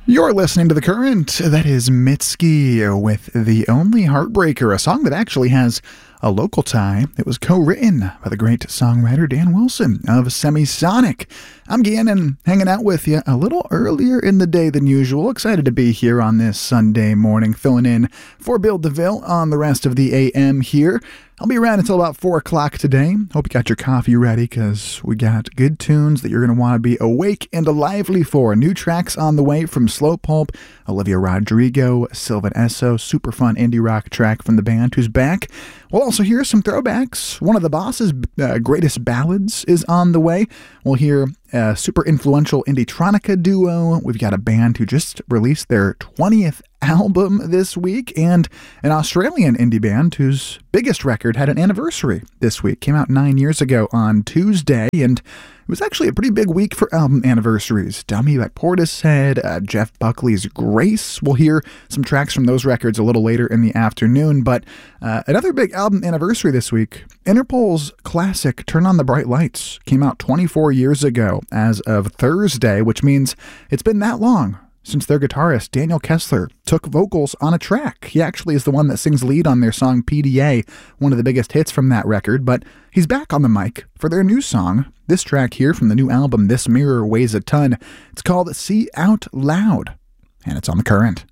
You're listening to The Current. That is Mitski with The Only Heartbreaker, a song that actually has a local tie. It was co-written by the great songwriter Dan Wilson of Semisonic. I'm Gannon, hanging out with you a little earlier in the day than usual. Excited to be here on this Sunday morning, filling in for Bill DeVille on the rest of the AM here. I'll be around until about 4 o'clock today. Hope you got your coffee ready, because we got good tunes that you're going to want to be awake and lively for. New tracks on the way from Slow Pulp, Olivia Rodrigo, Sylvan Esso, super fun indie rock track from the band who's back. We'll also hear some throwbacks. One of the Boss's greatest ballads is on the way. We'll hear a super influential indie-tronica duo. We've got a band who just released their 20th album this week, and an Australian indie band whose biggest record had an anniversary this week. Came out 9 years ago on Tuesday, and it was actually a pretty big week for album anniversaries. Dummy by Portishead, Jeff Buckley's Grace. We'll hear some tracks from those records a little later in the afternoon, but another big album anniversary this week. Interpol's classic Turn on the Bright Lights came out 24 years ago as of Thursday, which means it's been that long since their guitarist, Daniel Kessler, took vocals on a track. He actually is the one that sings lead on their song PDA, one of the biggest hits from that record, but he's back on the mic for their new song. This track here from the new album, This Mirror Weighs a Ton. It's called See Out Loud, and it's on The Current.